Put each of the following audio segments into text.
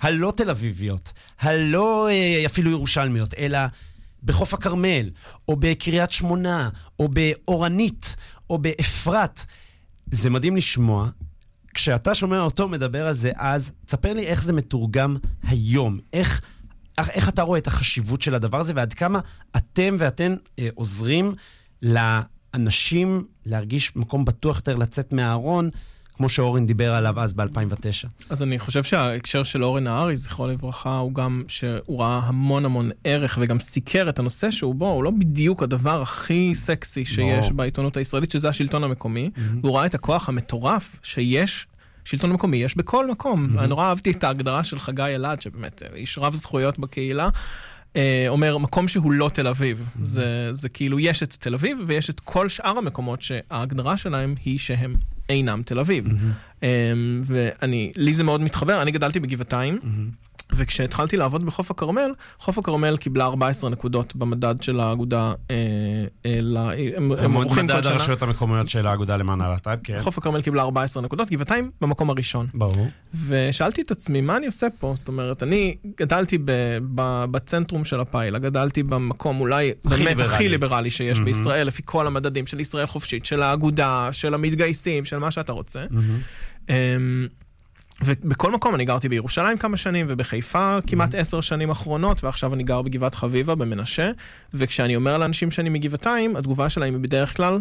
הלא תל אביביות, הלא אפילו ירושלמיות, אלא בחוף הכרמל, או בקריית שמונה, או באורנית, או באפרת. זה מדהים לשמוע. כשאתה שומע אותו מדבר על זה, אז תספר לי איך זה מתורגם היום. איך אתה רואה את החשיבות של הדבר הזה, ועד כמה אתם ואתן עוזרים לאנשים להרגיש מקום בטוח יותר לצאת מהארון, כמו שאורן דיבר עליו אז ב-2009. אז אני חושב שההקשר של אורן נהרי, זכרו לברכה, הוא גם שהוא ראה המון המון ערך, וגם סיקר את הנושא שהוא בו, הוא לא בדיוק הדבר הכי סקסי שיש בעיתונות הישראלית, שזה השלטון המקומי, והוא ראה את הכוח המטורף שיש, שלטון המקומי יש בכל מקום. אני נורא אהבתי את ההגדרה של חגי אלעד, שבאמת איש רב זכויות בקהילה, אומר, מקום שהוא לא תל אביב. זה כאילו, יש את תל אביב, ויש את כל שאר המקומות שההגדרה שלהם היא שהם אינם תל אביב. לי זה מאוד מתחבר, אני גדלתי בגבעתיים, וכשהתחלתי לעבוד בחוף הכרמל, חוף הכרמל קיבלה 14 נקודות במדד של האגודה, מדד הרשויות המקומיות של האגודה למען הלהט"ב, כן. חוף הכרמל קיבלה 14 נקודות, גבעתיים במקום הראשון. ברור. ושאלתי את עצמי, מה אני עושה פה? זאת אומרת, אני גדלתי בצנטרום של הפיילה, גדלתי במקום אולי באמת הכי ליברלי שיש בישראל, לפי כל המדדים של ישראל חופשית, של האגודה, של המתגייסים, של מה שאתה רוצה. ובכל מקום אני גרתי בירושלים כמה שנים, ובחיפה כמעט 10 שנים אחרונות, ועכשיו אני גר בגבעת חביבה, במנשה, וכשאני אומר לאנשים שאני מגבעתיים, התגובה שלהם היא בדרך כלל,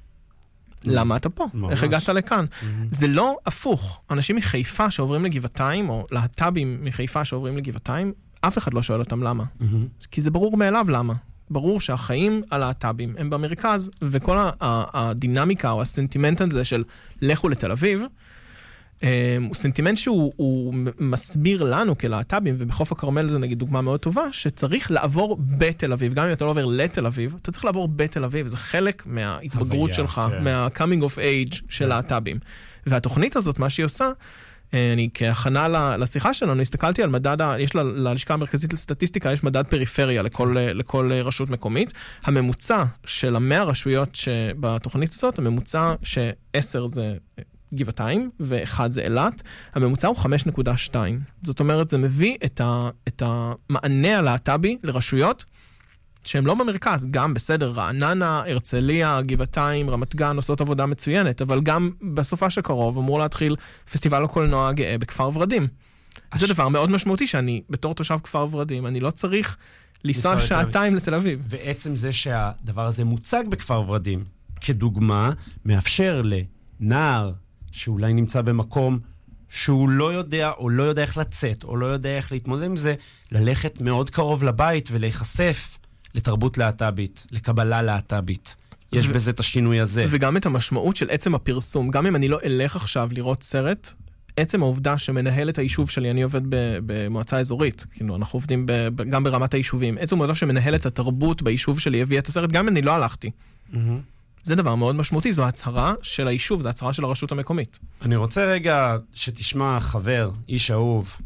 למה אתה פה? איך הגעת לכאן? זה לא הפוך. אנשים מחיפה שעוברים לגבעתיים, או להט"בים מחיפה שעוברים לגבעתיים, אף אחד לא שואל אותם למה. כי זה ברור מאליו למה. ברור שהחיים על להט"בים הם במרכז, וכל הדינמיקה או הסנטימנט הזה של לכו לתל אביב, הוא סנטימנט שהוא מסביר לנו כלהט"בים, ובחוף הכרמל זה נגיד דוגמה מאוד טובה, שצריך לעבור בתל אביב, גם אם אתה לא עובר לתל אביב, אתה צריך לעבור בתל אביב, זה חלק מההתבגרות שלך, מה-coming of age של להט"בים. והתוכנית הזאת, מה שהיא עושה, אני כהכנה לשיחה שלנו, הסתכלתי על מדד, יש ללשכה המרכזית לסטטיסטיקה, יש מדד פריפריה לכל רשות מקומית. הממוצע של 100 רשויות שבתוכנית הזאת, הממוצע ש10 זה גבעתיים, ו1 זה אילת, הממוצע הוא 5.2. זאת אומרת, זה מביא את המענה הלהט"בי לרשויות שהם לא במרכז, גם בסדר, רעננה, הרצליה, גבעתיים, רמת גן, עושות עבודה מצוינת, אבל גם בסופה שקרוב אמור להתחיל פסטיבל הקולנוע הגאה בכפר ורדים. זה דבר מאוד משמעותי שאני, בתור תושב כפר ורדים, אני לא צריך לנסוע שעתיים לתל אביב. ועצם זה שהדבר הזה מוצג בכפר ורדים, כדוגמה, מאפשר לנער שאולי נמצא במקום שהוא לא יודע, או לא יודע איך לצאת, או לא יודע איך להתמודד עם זה, ללכת מאוד קרוב לבית ולהיחשף לתרבות להט"בית, לקבלה להט"בית. יש בזה את השינוי הזה. וגם את המשמעות של עצם הפרסום. גם אם אני לא אלך עכשיו לראות סרט, עצם העובדה שמנהל את היישוב שלי, אני עובד במועצה אזורית, כאילו אנחנו עובדים גם ברמת היישובים, עצם העובדה שמנהל את התרבות ביישוב שלי הביא את הסרט, גם אם אני לא הלכתי. זה דבר מאוד משמעותי, זו הצהרה של היישוב, זו הצהרה של הרשות המקומית. אני רוצה רגע שתשמע חבר, איש אהוב.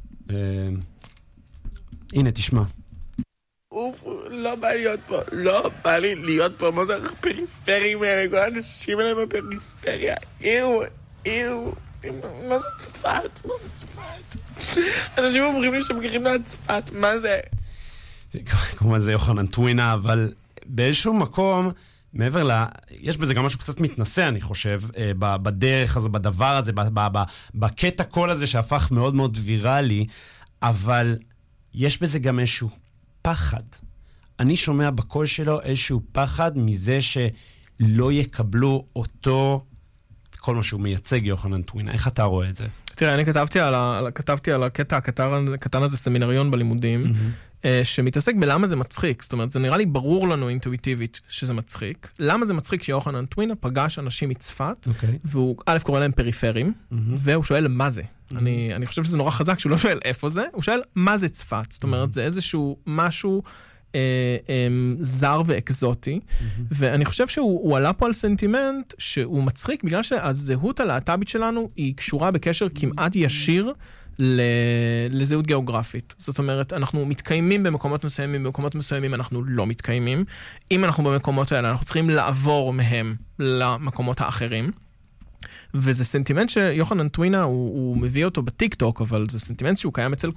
הנה, תשמע. לא בא להיות פה, לא בא לי להיות פה, מה זה פריפרים האלה, כל האנשים האלה בפריפריה, מה זה צפת? מה זה צפת? אנשים אומרים לי שהם גרים מהצפת, מה זה? כמובן זה יוחנן טווינה, אבל באיזשהו מקום, מעבר יש בזה גם משהו קצת מתנסה, אני חושב, בדרך הזו, בדבר הזה, בקטע כל הזה שהפך מאוד מאוד ויראלי, אבל יש בזה גם איזשהו פחד. אני שומע בקול שלו איזשהו פחד מזה שלא יקבלו אותו, כל מה שהוא מייצג, יוחנן טווינה. איך אתה רואה את זה? תראה, אני כתבתי על הקטע הקטן הזה סמינריון בלימודים, שמתעסק בלמה זה מצחיק. זאת אומרת, זה נראה לי ברור לנו אינטואיטיבית שזה מצחיק. למה זה מצחיק שיוחנן טווינה פגש אנשים מצפת, והוא א' קורא להם פריפרים, והוא שואל מה זה. אני חושב שזה נורא חזק שהוא לא שואל איפה זה, הוא שואל מה זה צפת. זאת אומרת, זה איזשהו משהו זר ואקזוטי, ואני חושב שהוא עלה פה על סנטימנט שהוא מצחיק, בגלל שהזהות הלהט"בית שלנו היא קשורה בקשר כמעט ישיר לזהות גיאוגרפית. זאת אומרת, אנחנו מתקיימים במקומות מסוימים, במקומות מסוימים אנחנו לא מתקיימים. אם אנחנו במקומות האלה, אנחנו צריכים לעבור מהם למקומות האחרים. וזה סנטימנט שיוחנן טווינה, הוא מביא אותו בטיק טוק, אבל זה סנטימנט שהוא קיים אצל